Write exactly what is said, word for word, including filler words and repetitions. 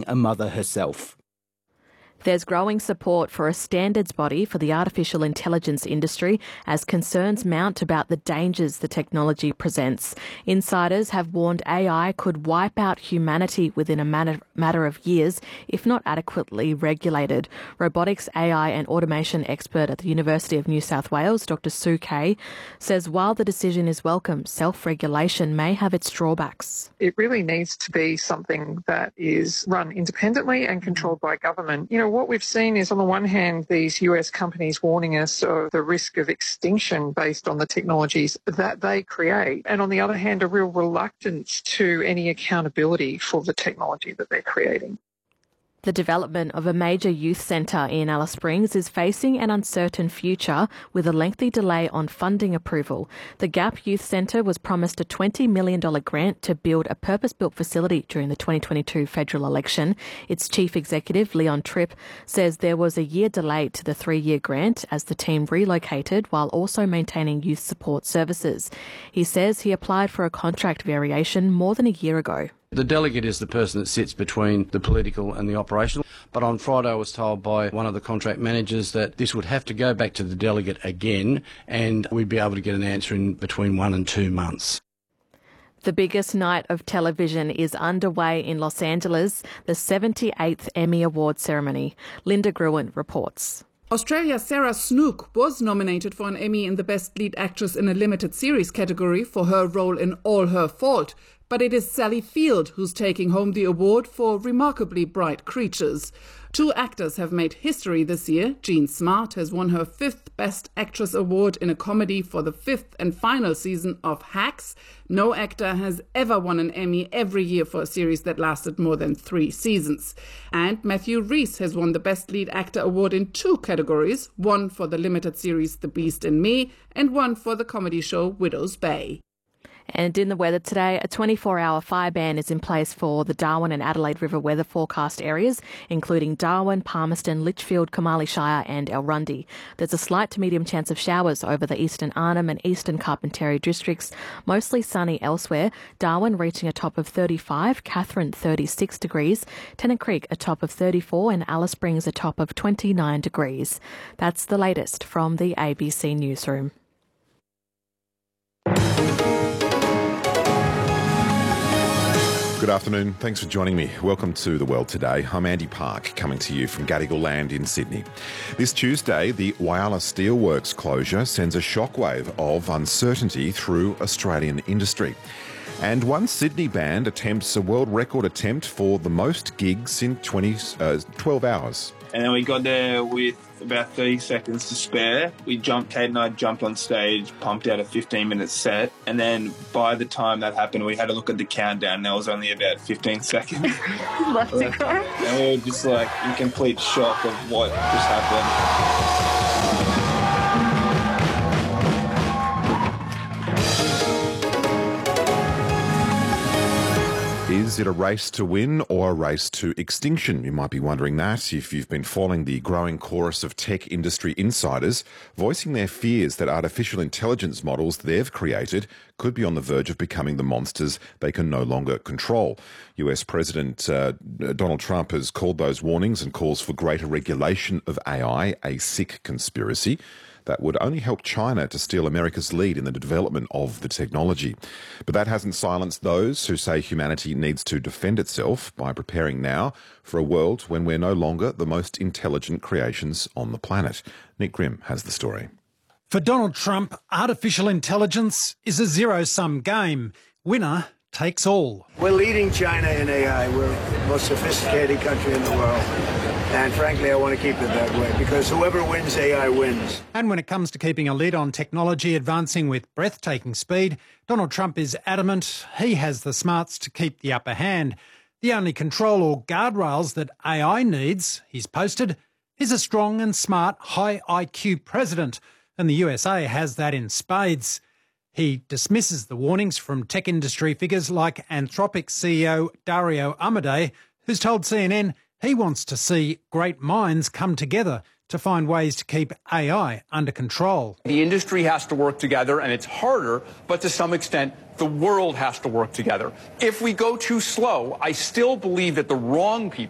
a mother herself. There's growing support for a standards body for the artificial intelligence industry as concerns mount about the dangers the technology presents. Insiders have warned A I could wipe out humanity within a matter, matter of years if not adequately regulated. Robotics, A I and automation expert at the University of New South Wales, Doctor Sue Kay, says while the decision is welcome, self-regulation may have its drawbacks. It really needs to be something that is run independently and controlled by government. You know, what we've seen is, on the one hand, these U S companies warning us of the risk of extinction based on the technologies that they create, and on the other hand, a real reluctance to any accountability for the technology that they're creating. The development of a major youth centre in Alice Springs is facing an uncertain future with a lengthy delay on funding approval. The Gap Youth Centre was promised a twenty million dollars grant to build a purpose-built facility during the twenty twenty-two federal election. Its chief executive, Leon Tripp, says there was a year delay to the three-year grant as the team relocated while also maintaining youth support services. He says he applied for a contract variation more than a year ago. The delegate is the person that sits between the political and the operational. But on Friday I was told by one of the contract managers that this would have to go back to the delegate again and we'd be able to get an answer in between one and two months. The biggest night of television is underway in Los Angeles, the seventy-eighth Emmy Award ceremony. Linda Gruen reports. Australia's Sarah Snook was nominated for an Emmy in the Best Lead Actress in a Limited Series category for her role in All Her Fault. But it is Sally Field who's taking home the award for Remarkably Bright Creatures. Two actors have made history this year. Jean Smart has won her fifth Best Actress award in a comedy for the fifth and final season of Hacks. No actor has ever won an Emmy every year for a series that lasted more than three seasons. And Matthew Rhys has won the Best Lead Actor award in two categories, one for the limited series The Beast and Me, and one for the comedy show Widow's Bay. And in the weather today, a twenty-four hour fire ban is in place for the Darwin and Adelaide River weather forecast areas, including Darwin, Palmerston, Litchfield, Kamali Shire and Elrundy. There's a slight to medium chance of showers over the eastern Arnhem and eastern Carpentaria districts, mostly sunny elsewhere. Darwin reaching a top of thirty-five, Katherine thirty-six degrees, Tennant Creek a top of thirty-four and Alice Springs a top of twenty-nine degrees. That's the latest from the A B C Newsroom. Good afternoon. Thanks for joining me. Welcome to The World Today. I'm Andy Park, coming to you from Gadigal Land in Sydney. This Tuesday, the Whyalla Steelworks closure sends a shockwave of uncertainty through Australian industry. And one Sydney band attempts a world record attempt for the most gigs in twenty, uh, twelve hours. And then we got there with about thirty seconds to spare. We jumped, Kate and I jumped on stage, pumped out a fifteen minute set. And then by the time that happened, we had to look at the countdown. There was only about fifteen seconds. Left to go. And we were just like in complete shock of what just happened. Is it a race to win or a race to extinction? You might be wondering that if you've been following the growing chorus of tech industry insiders voicing their fears that artificial intelligence models they've created could be on the verge of becoming the monsters they can no longer control. U S President uh, Donald Trump has called those warnings and calls for greater regulation of A I a sick conspiracy that would only help China to steal America's lead in the development of the technology. But that hasn't silenced those who say humanity needs to defend itself by preparing now for a world when we're no longer the most intelligent creations on the planet. Nick Grimm has the story. For Donald Trump, artificial intelligence is a zero-sum game. Winner takes all. We're leading China in A I. We're the most sophisticated country in the world. And frankly, I want to keep it that way because whoever wins A I wins. And when it comes to keeping a lid on technology advancing with breathtaking speed, Donald Trump is adamant he has the smarts to keep the upper hand. The only control or guardrails that A I needs, he's posted, is a strong and smart, high I Q president. And the U S A has that in spades. He dismisses the warnings from tech industry figures like Anthropic C E O Dario Amodei, who's told C N N he wants to see great minds come together to find ways to keep A I under control. The industry has to work together, and it's harder, but to some extent, the world has to work together. If we go too slow, I still believe that the wrong people